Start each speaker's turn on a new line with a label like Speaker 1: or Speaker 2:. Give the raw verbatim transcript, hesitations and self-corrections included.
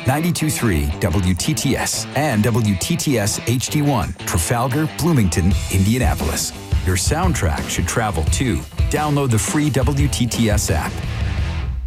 Speaker 1: ninety-two point three W T T S and W T T S H D one, Trafalgar, Bloomington, Indianapolis. Your soundtrack should travel too. Download the free W T T S app.